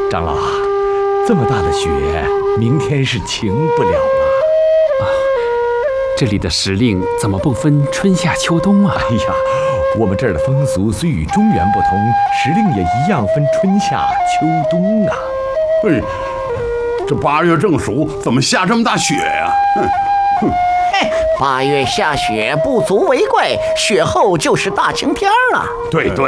长老，这么大的雪，明天是晴不了了。 这里的时令怎么不分春夏秋冬啊？ 哎呀，我们这儿的风俗虽与中原不同，时令也一样分春夏秋冬啊。 哎，这8月正暑，怎么下这么大雪呀？ 8月下雪不足为怪，雪后就是大晴天了。 对。